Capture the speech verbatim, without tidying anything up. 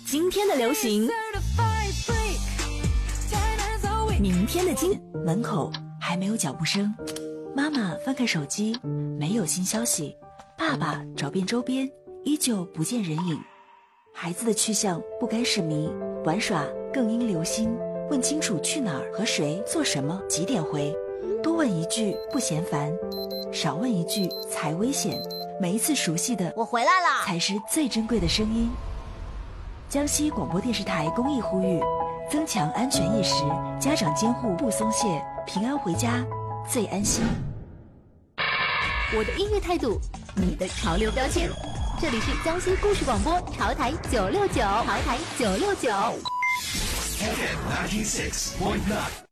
今天的流行，明天的经。 门口还没有脚步声，妈妈翻看手机，没有新消息。爸爸找遍周边，依旧不见人影。孩子的去向不该是谜，玩耍更应留心。问清楚去哪儿和谁做什么几点回，多问一句不嫌烦，少问一句才危险。每一次熟悉的我回来了才是最珍贵的声音。江西广播电视台公益呼吁，增强安全意识，家长监护不松懈，平安回家最安心。 我的音乐态度，你的潮流标签。这里是江西故事广播潮台九六九，潮台九六九。 F M ninety six point nine